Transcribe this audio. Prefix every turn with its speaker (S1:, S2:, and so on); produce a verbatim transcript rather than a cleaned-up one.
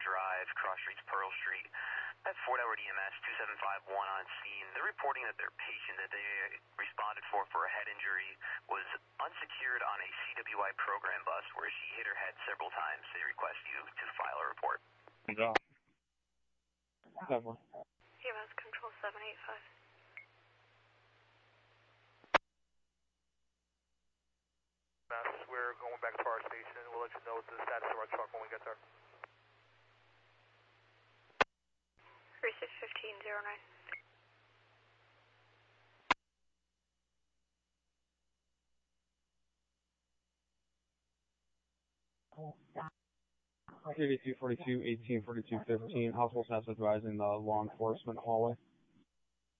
S1: Drive, Cross Streets, Pearl Street. I have Fort Howard E M S two seven five one on scene. They're reporting that their patient that they responded for for a head injury was unsecured on a C W I program bus where she hit her head several times. They request you to file a report.
S2: Yeah. Definitely.
S3: E M S Control seven eight five.
S4: We're going back to our station. We'll let you know the status of our truck when we get there.
S3: Receive fifteen zero nine.
S2: eighty-two forty-two, eighteen forty-two, fifteen. Hospital staff advising the law enforcement hallway.